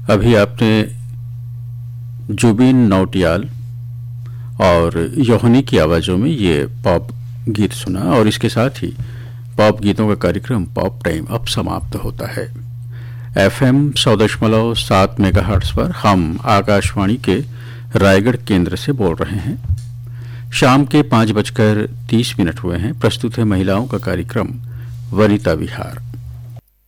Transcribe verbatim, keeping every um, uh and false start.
अभी आपने जुबिन नौटियाल और योहनी की आवाज़ों में ये पॉप गीत सुना और इसके साथ ही पॉप गीतों का कार्यक्रम पॉप टाइम अब समाप्त होता है। एफएम सौ दशमलव सात मेगाहर्ट्ज पर हम आकाशवाणी के रायगढ़ केंद्र से बोल रहे हैं। शाम के पाँच बजकर तीस मिनट हुए हैं। प्रस्तुत है महिलाओं का कार्यक्रम वनिता विहार।